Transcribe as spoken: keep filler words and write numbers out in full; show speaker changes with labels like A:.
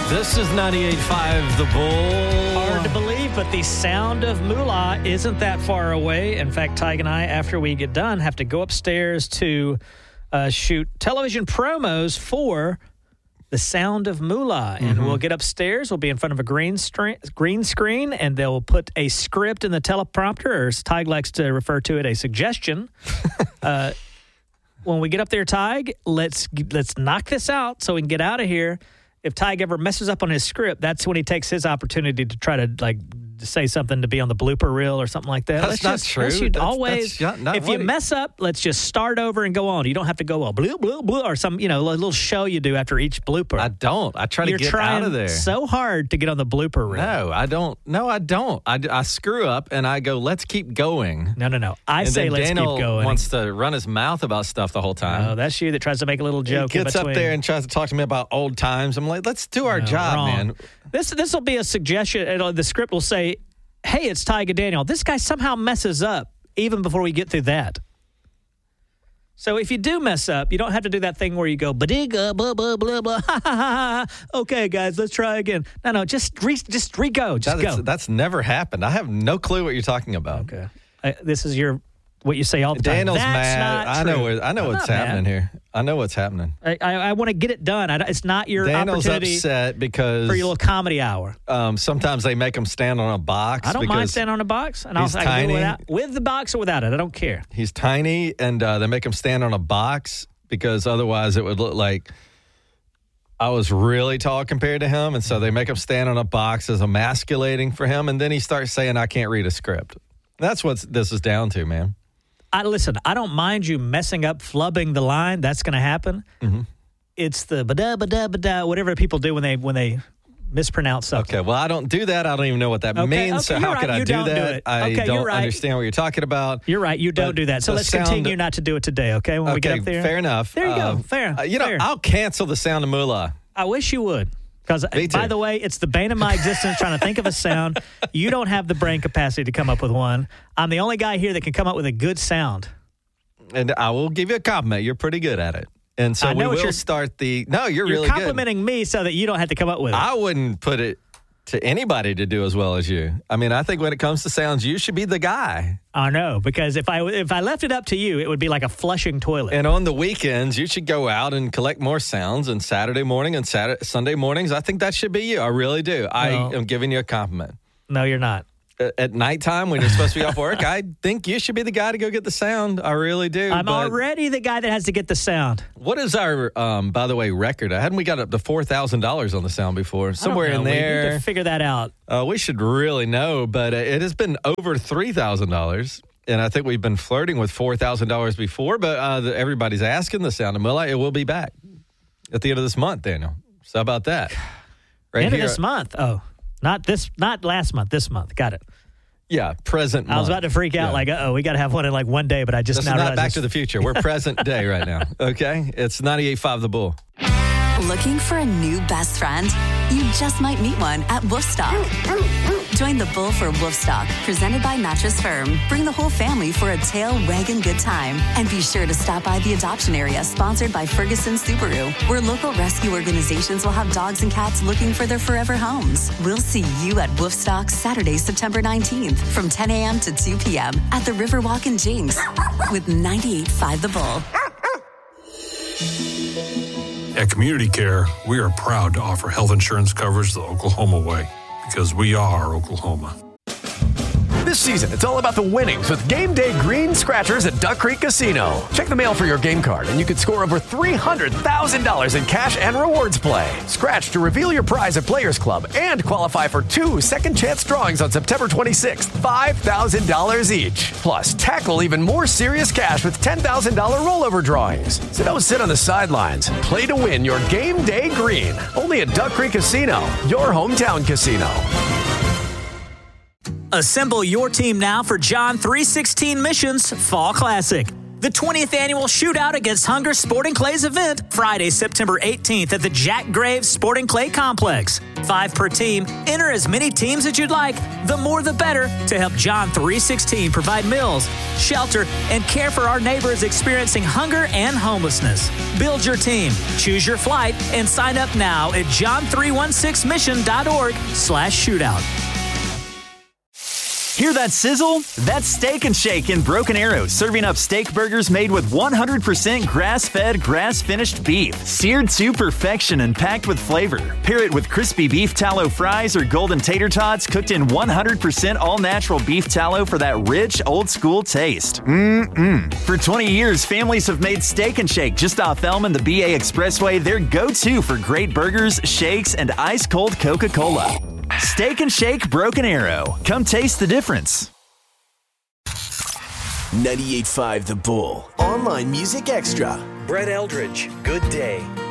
A: This is ninety-eight point five The Bull.
B: Hard to believe, but the sound of Moolah isn't that far away. In fact, Tig and I, after we get done, have to go upstairs to uh, shoot television promos for the sound of Moolah. And mm-hmm. we'll get upstairs. We'll be in front of a green, stre- green screen, and they'll put a script in the teleprompter, or as Tig likes to refer to it, a suggestion. uh, when we get up there, Tig, let's let's knock this out so we can get out of here. If Tig ever messes up on his script, that's when he takes his opportunity to try to, like, say something to be on the blooper reel or something like that.
A: That's
B: let's
A: not
B: just,
A: true.
B: Let's,
A: that's,
B: always,
A: that's not,
B: if you mess up, let's just start over and go on. You don't have to go, well, blue, blue, blue, or some, you know, little show you do after each blooper.
A: I don't. I try to
B: You're
A: get out of there.
B: You're trying so hard to get on the blooper reel.
A: No, I don't. No, I don't. I, I screw up and I go, let's keep going.
B: No, no, no. I
A: and
B: say
A: then
B: let's
A: Daniel
B: keep going.
A: wants to run his mouth about stuff the whole time.
B: Oh, that's you that tries to make a little joke.
A: He gets
B: in between.
A: up there and tries to talk to me about old times. I'm like, let's do our
B: no,
A: job,
B: wrong.
A: man.
B: This this will be a suggestion. It'll, the script will say, hey, it's Tig and Daniel. This guy somehow messes up even before we get through that. So if you do mess up, you don't have to do that thing where you go, ba-dig-a, blah, blah, blah, blah, ha, ha, ha, ha. Okay, guys, let's try again. No, no, just re, just re-go. Just
A: that's,
B: go.
A: That's never happened. I have no clue what you're talking about.
B: Okay. Uh, this is your... what you say all the
A: Daniel's
B: time. That's
A: mad.
B: Not
A: I
B: true.
A: know. Where, I know
B: I'm
A: what's
B: not
A: happening
B: mad.
A: here. I know what's happening.
B: I, I, I want to get it done. I, it's not your
A: Daniel's
B: opportunity
A: upset because
B: for your little comedy hour.
A: Um, sometimes they make him stand on a box.
B: I don't mind standing on a box, and I'll
A: he's
B: I can do it
A: tiny.
B: without, with the box or without it. I don't care.
A: He's tiny, and uh, they make him stand on a box because otherwise it would look like I was really tall compared to him, and so they make him stand on a box as emasculating for him, and then he starts saying, "I can't read a script." That's what this is down to, man.
B: I listen, I don't mind you messing up, flubbing the line. That's going to happen.
A: Mm-hmm.
B: It's the ba-da, ba-da, ba-da, whatever people do when they when they mispronounce something.
A: Okay, well, I don't do that. I don't even know what that
B: okay,
A: means,
B: okay,
A: so how
B: right.
A: could I
B: you
A: do
B: don't
A: that?
B: Do it.
A: I
B: okay,
A: don't
B: right.
A: understand what you're talking about.
B: You're right. You don't do that. So let's
A: sound,
B: continue not to do it today, okay, when
A: okay,
B: we get up there?
A: fair enough.
B: There you
A: uh,
B: go. Fair.
A: Uh, you know,
B: fair.
A: I'll cancel the sound of Moolah.
B: I wish you would. Because, by the way, it's the bane of my existence trying to think of a sound. You don't have the brain capacity to come up with one. I'm the only guy here that can come up with a good sound.
A: And I will give you a compliment. You're pretty good at it. And so
B: I know
A: we
B: what you're-
A: will start the... No, you're,
B: You're
A: really
B: complimenting me so that you don't have to come up with it.
A: I wouldn't put it to anybody to do as well as you. I mean, I think when it comes to sounds, you should be the guy.
B: I know, because if I if I left it up to you, it would be like a flushing toilet.
A: And on the weekends, you should go out and collect more sounds. And Saturday morning and Saturday, Sunday mornings, I think that should be you. I really do. I
B: No.
A: am giving you a compliment.
B: No, you're not.
A: At nighttime, when you're supposed to be off work, I think you should be the guy to go get the sound. I really do.
B: I'm
A: but
B: already the guy that has to get the sound.
A: what is our, um, by the way, record? Hadn't we got up to four thousand dollars on the sound before? Somewhere
B: I don't
A: in
B: know. We
A: there.
B: need to figure that out.
A: Uh, we should really know, but uh, it has been over three thousand dollars. And I think we've been flirting with four thousand dollars before, but uh, the, everybody's asking the sound of Moolah. It will be back at the end of this month, Daniel. So how about that? Right
B: End
A: here.
B: of this month. Oh, not this, not last month. This month. Got it.
A: Yeah, present month.
B: I was about to freak out
A: Yeah.
B: like, uh-oh, we got to have one in like one day, but I just
A: This
B: now
A: is not
B: realized
A: Back
B: this-
A: to the Future. We're present day right now, okay? It's ninety-eight point five The Bull.
C: Looking for a new best friend? You just might meet one at Woofstock. Join the Bull for Woofstock, presented by Mattress Firm. Bring the whole family for a tail wagging good time. And be sure to stop by the adoption area, sponsored by Ferguson Subaru, where local rescue organizations will have dogs and cats looking for their forever homes. We'll see you at Woofstock Saturday, September nineteenth from ten a.m. to two p.m. at the Riverwalk in Jinx with ninety-eight point five The Bull.
D: At Community Care, we are proud to offer health insurance coverage the Oklahoma way, because we are Oklahoma.
E: This season, it's all about the winnings with Game Day Green Scratchers at Duck Creek Casino. Check the mail for your game card, and you could score over three hundred thousand dollars in cash and rewards play. Scratch to reveal your prize at Players Club and qualify for two second chance drawings on September twenty-sixth, five thousand dollars each. Plus, tackle even more serious cash with ten thousand dollars rollover drawings. So don't sit on the sidelines. Play to win your Game Day Green. Only at Duck Creek Casino, your hometown casino.
B: Assemble your team now for John three sixteen Missions Fall Classic.
F: The twentieth annual Shootout Against Hunger Sporting Clays event, Friday, September eighteenth at the Jack Graves Sporting Clay Complex. Five per team. Enter as many teams as you'd like. The more the better to help John three sixteen provide meals, shelter, and care for our neighbors experiencing hunger and homelessness. Build your team, choose your flight, and sign up now at john three one six mission dot org slash shootout.
G: Hear that sizzle? That's Steak and Shake in Broken Arrow, serving up steak burgers made with one hundred percent grass-fed, grass-finished beef, seared to perfection and packed with flavor. Pair it with crispy beef tallow fries or golden tater tots cooked in one hundred percent all-natural beef tallow for that rich, old-school taste. Mmm-mmm. For twenty years, families have made Steak and Shake just off Elm and the B A Expressway their go-to for great burgers, shakes, and ice-cold Coca-Cola. Steak and Shake Broken Arrow. Come taste the difference.
H: ninety-eight point five The Bull. Online Music Extra.
I: Brett Eldridge, Good Day.